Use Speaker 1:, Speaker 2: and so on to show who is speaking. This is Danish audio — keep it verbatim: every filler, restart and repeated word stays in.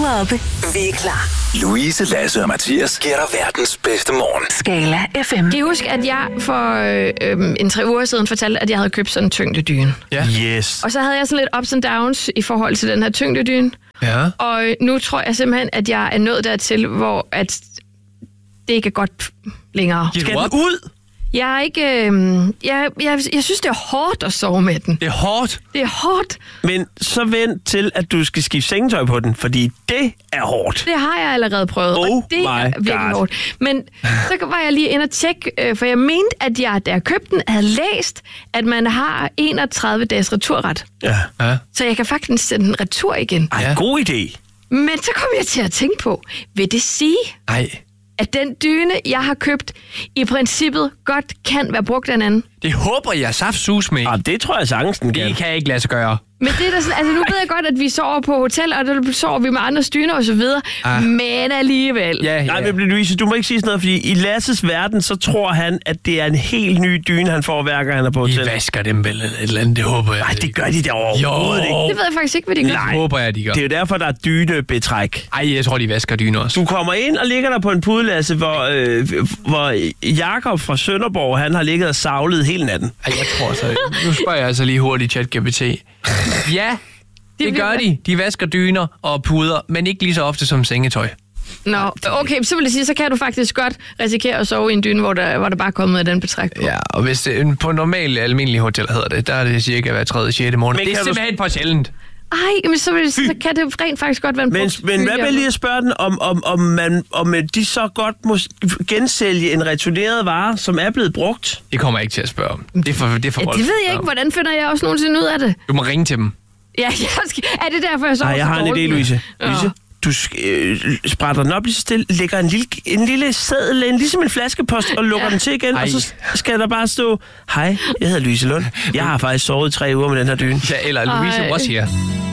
Speaker 1: er oppe. Vi er klar.
Speaker 2: Louise, Lasse og Mathias giver dig verdens bedste morgen.
Speaker 1: Skala F M.
Speaker 3: Kan I huske, at jeg for øh, øh, en tre uger siden fortalte, at jeg havde købt sådan en tyngdedyne?
Speaker 4: Ja.
Speaker 2: Yes.
Speaker 3: Og så havde jeg sådan lidt ups and downs i forhold til den her tyngdedyne.
Speaker 4: Ja.
Speaker 3: Og nu tror jeg simpelthen, at jeg er nået dertil, hvor at det ikke er godt længere.
Speaker 4: Skal
Speaker 2: den ud?
Speaker 3: Jeg er ikke... Øh, jeg, jeg, jeg synes, det er hårdt at sove med den.
Speaker 4: Det er hårdt.
Speaker 3: Det er hårdt.
Speaker 2: Men så vent til, at du skal skifte sengetøj på den, fordi det er hårdt.
Speaker 3: Det har jeg allerede prøvet,
Speaker 2: Oh
Speaker 3: og det er
Speaker 2: my
Speaker 3: virkelig
Speaker 2: God.
Speaker 3: hårdt. Men så var jeg lige inde og tjekke, øh, for jeg mente, at jeg, da jeg købte den, havde læst, at man har enogtredive dages returret.
Speaker 2: Ja.
Speaker 4: Ja.
Speaker 3: Så jeg kan faktisk sende den retur igen.
Speaker 2: Ej,
Speaker 4: Ja.
Speaker 2: god idé.
Speaker 3: Men så kom jeg til at tænke på, vil det sige,
Speaker 4: Ej,
Speaker 3: at den dyne, jeg har købt, i princippet godt kan være brugt af en anden?
Speaker 4: det håber jeg saftsus med.
Speaker 2: Ah, det tror jeg sagtens, den kan.
Speaker 4: Det kan ikke lade sig gøre.
Speaker 3: Men det er da sådan, altså nu ved jeg godt, at vi sover på hotel, og der sover vi med andre dyner og så videre,
Speaker 4: Ah.
Speaker 3: men alligevel.
Speaker 4: Ja,
Speaker 2: Nej,
Speaker 4: ja.
Speaker 2: men Louise, du må ikke sige sådan noget, fordi i Lasses verden, så tror han, at det er en helt ny dyne, han får hver gang, han er på
Speaker 4: I
Speaker 2: hotel.
Speaker 4: vasker dem vel et eller andet, det håber jeg.
Speaker 2: Nej, det gør de da overhovedet ikke.
Speaker 3: Det ved jeg faktisk ikke, hvad de gør.
Speaker 4: Det håber jeg, de gør.
Speaker 2: Det er jo derfor, der er dynebetræk.
Speaker 4: Ej, jeg tror, de vasker dyner også.
Speaker 2: Du kommer ind og ligger der på en pude, Lasse, hvor, øh, hvor Jakob fra Sønderborg, han har ligget og savlet hele natten.
Speaker 4: Ej, jeg tror så. Nu spørger jeg altså lige hurtigt ChatGPT. Ja, det gør de. De vasker dyner og puder, men ikke lige så ofte som sengetøj.
Speaker 3: Nå, okay, så vil jeg sige, så kan du faktisk godt risikere at sove i en dyne, hvor der, hvor der bare er kommet af den betræk på.
Speaker 4: Ja, og hvis det, på normalt almindelig hotel hedder det, der er det cirka hver tredje, sjette måned.
Speaker 2: Men
Speaker 4: Det er
Speaker 2: kan du-
Speaker 4: simpelthen for sjældent.
Speaker 3: Ej, men så, vil jeg, så kan det rent faktisk godt være en
Speaker 2: Men,
Speaker 3: brugt
Speaker 2: men hvad
Speaker 3: dyne,
Speaker 2: vil lige at spørge den, om, om, om, man, om de så godt må gensælge en returneret vare, som er blevet brugt?
Speaker 4: Det kommer jeg ikke til at spørge om. Det er for, det er for
Speaker 3: Ja, det ved jeg ikke. Hvordan finder jeg også nogensinde ud af det?
Speaker 4: Du må ringe til dem.
Speaker 3: Ja, jeg skal, er det derfor, jeg sover
Speaker 2: Nej, jeg
Speaker 3: så
Speaker 2: har en idé,
Speaker 3: dårligt?
Speaker 2: Louise.
Speaker 3: Ja.
Speaker 2: Louise, du sk- øh, sprætter den op lige så stille, lægger en lille, en lille seddel ind, ligesom en flaskepost, og lukker
Speaker 3: Ja.
Speaker 2: den til igen,
Speaker 4: Ej.
Speaker 2: og så skal der bare stå, hej, jeg hedder Louise Lund. Jeg har faktisk sovet i tre uger med den her dyne.
Speaker 4: Ja, eller Louise
Speaker 3: Ej.
Speaker 4: was here.